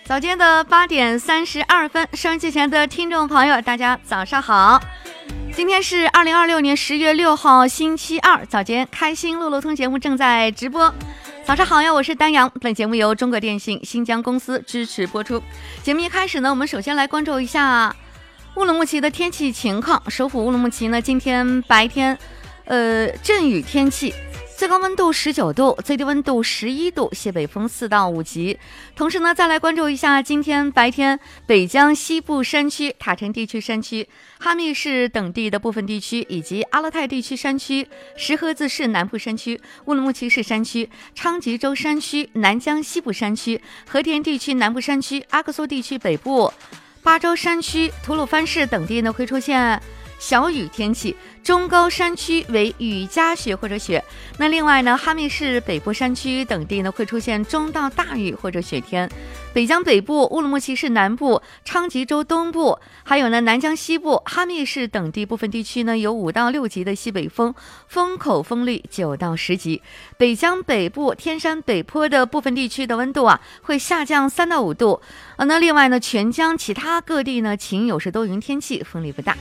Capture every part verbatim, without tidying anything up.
早间的八点三十二分，收音机前的听众朋友，大家早上好。今天是二零二六年十月六号，星期二，早间开心路路通节目正在直播。早上好呀，我是丹阳。本节目由中国电信新疆公司支持播出。节目一开始呢，我们首先来关注一下乌鲁木齐的天气情况。首府乌鲁木齐呢，今天白天，呃，阵雨天气。最高温度十九度，最低温度十一度，西北风四到五级。同时呢，再来关注一下今天白天北疆西部山区、塔城地区山区、哈密市等地的部分地区，以及阿勒泰地区山区、石河子市南部山区、乌鲁木齐市山区、昌吉州山区、南疆西部山区、和田地区南部山区、阿克苏地区北部、巴州山区、吐鲁番市等地呢会出现小雨天气，中高山区为雨夹雪或者雪。那另外呢，哈密市北部山区等地呢会出现中到大雨或者雪天。北疆北部、乌鲁木齐市南部、昌吉州东部，还有呢南疆西部、哈密市等地部分地区呢有五到六级的西北风，风口风力九到十级。北疆北部、天山北坡的部分地区的温度啊会下降三到五度。呃，那另外呢，全疆其他各地呢晴有时多云天气，风力不大。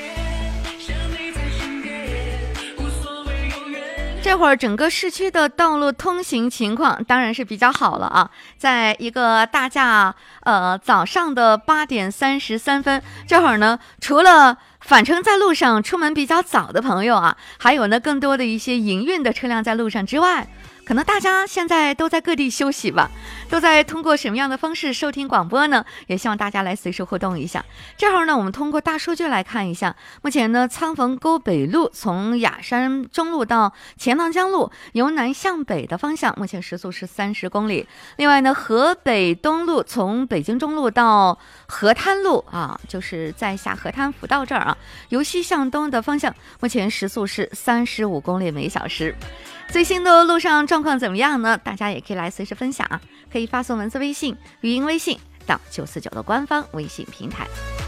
这会儿整个市区的道路通行情况当然是比较好了啊，在一个大家呃早上的八点三十三分，这会儿呢，除了返程在路上出门比较早的朋友啊，还有呢更多的一些营运的车辆在路上之外，可能大家现在都在各地休息吧，都在通过什么样的方式收听广播呢？也希望大家来随时互动一下。这会儿呢，我们通过大数据来看一下，目前呢，苍冯沟北路从雅山中路到钱塘江路由南向北的方向，目前时速是三十公里。另外呢，河北东路从北京中路到河滩路啊，就是在下河滩辅道这儿啊，由西向东的方向，目前时速是三十五公里每小时。最新的路上状况怎么样呢？大家也可以来随时分享啊，可以发送文字微信、语音微信到九四九的官方微信平台。